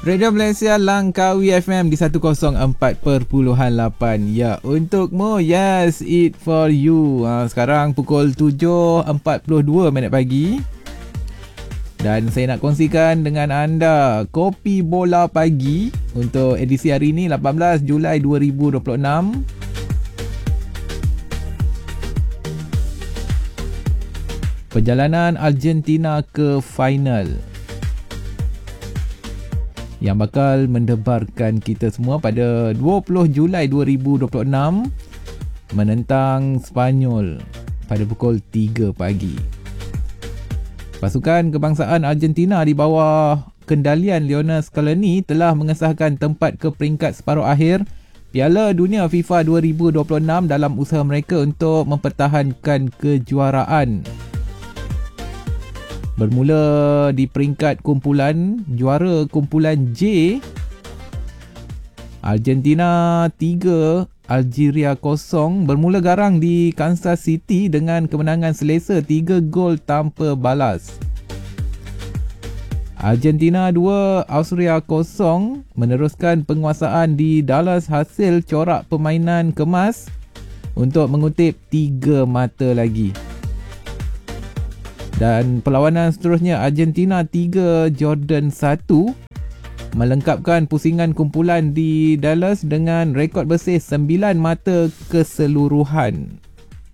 Radio Malaysia Langkawi FM di 104.8. Ya, untukmu. Yes, it for you. Sekarang pukul 7.42 minit pagi. Dan saya nak kongsikan dengan anda Kopi Bola Pagi untuk edisi hari ini 18 Julai 2026. Perjalanan Argentina ke final yang bakal mendebarkan kita semua pada 20 Julai 2026 menentang Sepanyol pada pukul 3 pagi. Pasukan kebangsaan Argentina di bawah kendalian Lionel Scaloni telah mengesahkan tempat ke peringkat separuh akhir Piala Dunia FIFA 2026 dalam usaha mereka untuk mempertahankan kejuaraan. Bermula di peringkat kumpulan, juara kumpulan J, Argentina 3, Algeria 0 bermula garang di Kansas City dengan kemenangan selesa 3 gol tanpa balas. Argentina 2, Austria 0 meneruskan penguasaan di Dallas hasil corak permainan kemas untuk mengutip 3 mata lagi. Dan perlawanan seterusnya Argentina 3, Jordan 1 melengkapkan pusingan kumpulan di Dallas dengan rekod bersih 9 mata keseluruhan.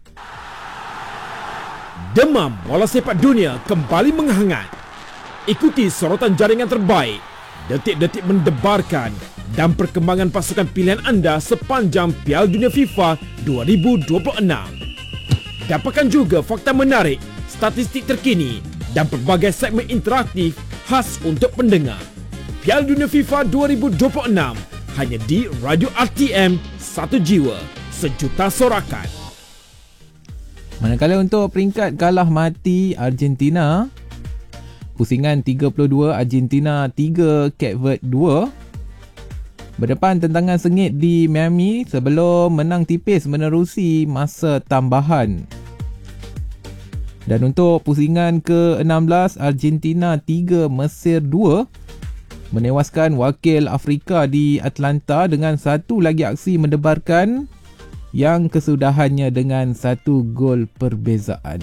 Demam bola sepak dunia kembali menghangat. Ikuti sorotan jaringan terbaik, detik-detik mendebarkan dan perkembangan pasukan pilihan anda sepanjang Piala Dunia FIFA 2026. Dapatkan juga fakta menarik, statistik terkini dan pelbagai segmen interaktif khas untuk pendengar. Piala Dunia FIFA 2026 hanya di Radio RTM, satu jiwa, sejuta sorakan. Manakala untuk peringkat kalah mati Argentina, pusingan 32, Argentina 3, Cape Verde 2 berdepan tentangan sengit di Miami sebelum menang tipis menerusi masa tambahan. Dan untuk pusingan ke-16, Argentina 3, Mesir 2 menewaskan wakil Afrika di Atlanta dengan satu lagi aksi mendebarkan yang kesudahannya dengan 1 gol perbezaan.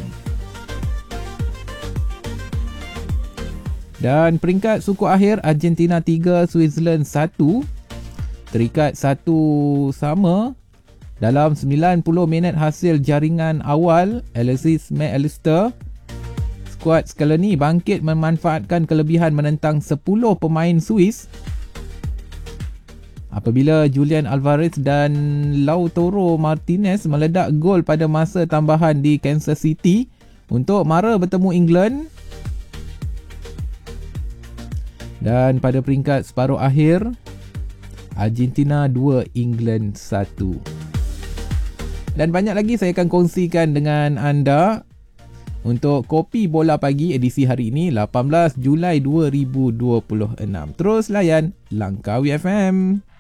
Dan peringkat suku akhir, Argentina 3, Switzerland 1 terikat 1 sama dalam 90 minit hasil jaringan awal. Alexis McAllister, skuad Scaloni bangkit memanfaatkan kelebihan menentang 10 pemain Swiss apabila Julian Alvarez dan Lautaro Martinez meledak gol pada masa tambahan di Kansas City untuk mara bertemu England. Dan pada peringkat separuh akhir, Argentina 2, England 1. Dan banyak lagi saya akan kongsikan dengan anda untuk Kopi Bola Pagi edisi hari ini 18 Julai 2026. Terus layan Langkawi FM.